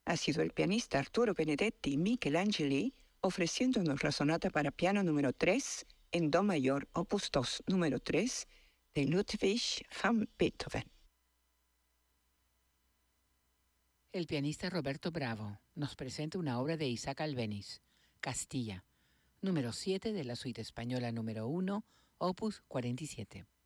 Ha sido el pianista Arturo Benedetti Michelangeli ofreciéndonos la sonata para piano número 3 en do mayor, opus 2, número 3, de Ludwig van Beethoven. El pianista Roberto Bravo nos presenta una obra de Isaac Albéniz, Castilla, número 7 de la suite española número 1, opus 47.